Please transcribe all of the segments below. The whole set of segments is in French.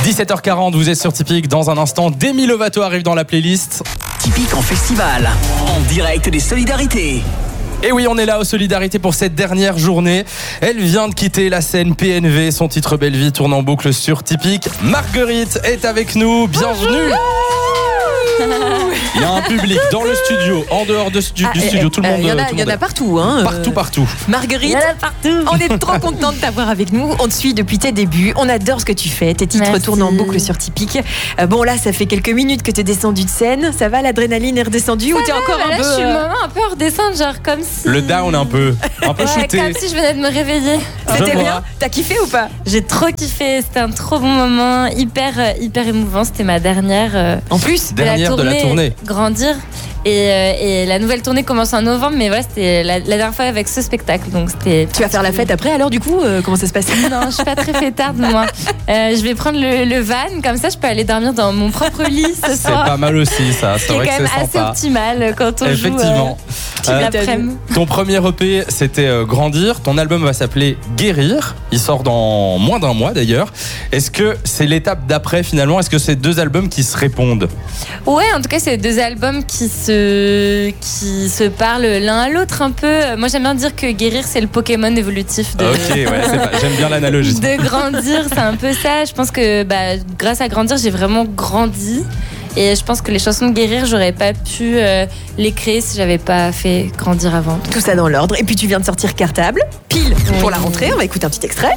17h40, vous êtes sur Typique. Dans un instant, Demi Lovato arrive dans la playlist. Typique en festival, en direct des Solidarités. Et oui, on est là aux Solidarités pour cette dernière journée. Elle vient de quitter la scène PNV. Son titre Belle Vie tourne en boucle sur Typique. Marguerite est avec nous. Bienvenue. Il y a un public dans le studio, en dehors du studio, tout le monde. Il y en a partout. Hein, partout. Marguerite, on est trop content de t'avoir avec nous. On te suit depuis tes débuts. On adore ce que tu fais. Tes titres tournent en boucle sur Typique. Bon, là, ça fait quelques minutes que tu es descendu de scène. Ça va, l'adrénaline est redescendue ou t'es encore un peu... Je suis un peu redescendre, genre comme si... Le down un peu shooté. Comme si je venais de me réveiller. C'était bien. T'as kiffé ou pas? J'ai trop kiffé. C'était un trop bon moment. Hyper émouvant. C'était ma dernière... En plus, dernière de la tournée. Grandir. Et la nouvelle tournée commence en novembre, mais voilà, c'était la dernière fois avec ce spectacle. Donc c'était. Tu vas faire la fête après alors du coup comment ça se passe? Non, je suis pas très fêtarde moi. Je vais prendre le van, comme ça je peux aller dormir dans mon propre lit ce soir. C'est pas mal aussi ça. C'est vrai que c'est quand même assez optimal quand on Effectivement. joue l'après-midi. Ton premier EP c'était Grandir. Ton album va s'appeler Guérir. Il sort dans moins d'un mois d'ailleurs. Est-ce que c'est l'étape d'après finalement? Est-ce que c'est deux albums qui se répondent? Ouais, en tout cas c'est deux albums qui se parlent l'un à l'autre un peu. Moi j'aime bien dire que Guérir c'est le Pokémon évolutif de... Ok, ouais, j'aime bien l'analogie. De Grandir, c'est un peu ça. Je pense que grâce à Grandir j'ai vraiment grandi. Et je pense que les chansons de Guérir, j'aurais pas pu les créer si j'avais pas fait Grandir avant. Tout ça dans l'ordre. Et puis tu viens de sortir Cartable, pile pour la rentrée. On va écouter un petit extrait.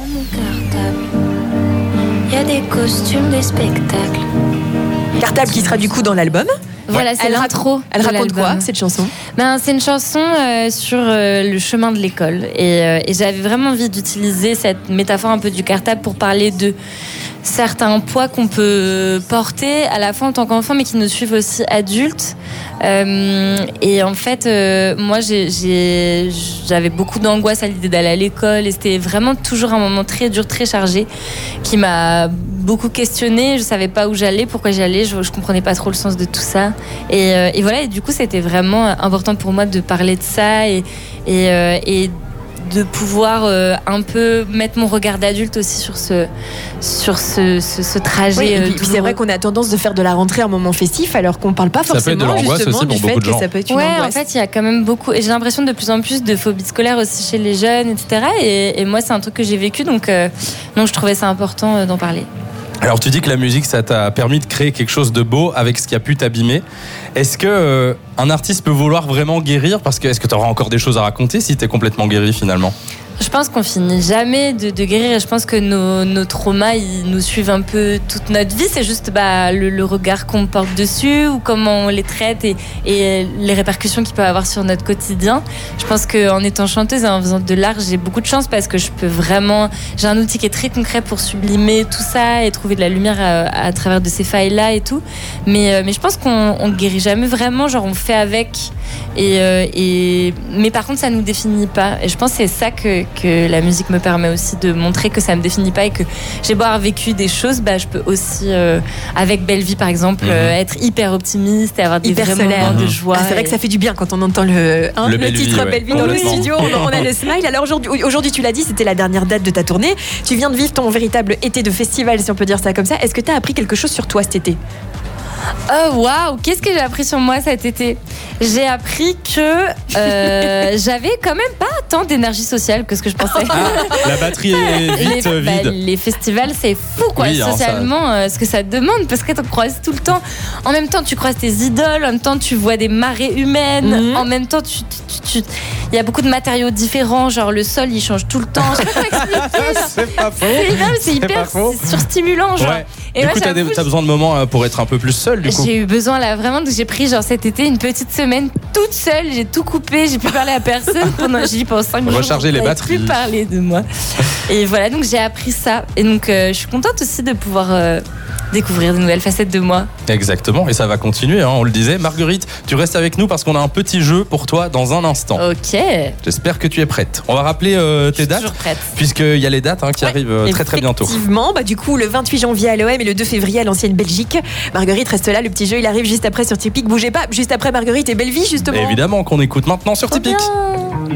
Il y a des costumes, des spectacles. Cartable qui sera du coup dans l'album. Voilà, c'est l'intro. Elle raconte quoi cette chanson? C'est une chanson sur le chemin de l'école. Et j'avais vraiment envie d'utiliser cette métaphore un peu du cartable pour parler de certains poids qu'on peut porter à la fois en tant qu'enfant mais qui nous suivent aussi adultes. Et en fait, moi j'avais beaucoup d'angoisse à l'idée d'aller à l'école et c'était vraiment toujours un moment très dur, très chargé qui m'a beaucoup questionnée. Je savais pas où j'allais, pourquoi j'allais, je comprenais pas trop le sens de tout ça. Et voilà, et du coup c'était vraiment important pour moi de parler de ça et de pouvoir un peu mettre mon regard d'adulte aussi sur ce trajet. Oui, et puis c'est vrai qu'on a tendance de faire de la rentrée un moment festif alors qu'on parle pas forcément justement du fait que ça peut être une angoisse. En fait il y a quand même beaucoup, et j'ai l'impression de plus en plus de phobie scolaire aussi chez les jeunes, etc. Et moi c'est un truc que j'ai vécu, donc je trouvais ça important d'en parler. Alors tu dis que la musique ça t'a permis de créer quelque chose de beau avec ce qui a pu t'abîmer. Est-ce que un artiste peut vouloir vraiment guérir? Parce que est-ce que tu auras encore des choses à raconter si t'es complètement guéri finalement? Je pense qu'on finit jamais de guérir et je pense que nos traumas ils nous suivent un peu toute notre vie. C'est juste le regard qu'on porte dessus ou comment on les traite et les répercussions qu'ils peuvent avoir sur notre quotidien. Je pense qu'en étant chanteuse et en faisant de l'art, j'ai beaucoup de chance parce que j'ai un outil qui est très concret pour sublimer tout ça et trouver de la lumière à travers de ces failles-là et tout. Mais je pense qu'on guérit jamais vraiment, genre on fait avec. Mais par contre ça nous définit pas et je pense que c'est ça que la musique me permet aussi de montrer que ça me définit pas et que j'ai beau avoir vécu des choses, je peux aussi avec Belle Vie par exemple être hyper optimiste et avoir des vrais moments de joie. C'est vrai que ça fait du bien quand on entend le titre Belle Vie dans le studio, on a le smile. Alors aujourd'hui tu l'as dit, c'était la dernière date de ta tournée, tu viens de vivre ton véritable été de festival si on peut dire ça comme ça. Est-ce que tu as appris quelque chose sur toi cet été? Oh waouh, qu'est-ce que j'ai appris sur moi cet été? J'ai appris que j'avais quand même pas tant d'énergie sociale que ce que je pensais. La batterie est vide. Les festivals c'est fou quoi, oui, socialement ce que ça demande parce que tu croises tout le temps. En même temps tu croises tes idoles, en même temps tu vois des marées humaines, en même temps il y a beaucoup de matériaux différents, genre le sol il change tout le temps. Je sais pas expliquer. C'est pas faux. C'est hyper surstimulant genre. Ouais. Du coup t'as besoin de moments pour être un peu plus seule du coup. J'ai eu besoin là vraiment, donc j'ai pris cet été une petite semaine toute seule, j'ai tout coupé, j'ai pu parler à personne pendant 5 jours. Recharger les batteries. Plus parler de moi. Et voilà, donc j'ai appris ça et donc je suis contente aussi de pouvoir découvrir de nouvelles facettes de moi. Exactement, et ça va continuer, on le disait. Marguerite, tu restes avec nous parce qu'on a un petit jeu pour toi dans un instant. Ok. J'espère que tu es prête. On va rappeler tes dates. Toujours prête. Puisqu'il y a les dates qui arrivent très très bientôt. Effectivement, du coup le 28 janvier à l'OM et le 2 février à l'ancienne Belgique. Marguerite reste là, le petit jeu il arrive juste après sur Typique. Bougez pas, juste après Marguerite et Belle Vie justement. Évidemment qu'on écoute maintenant sur Typique.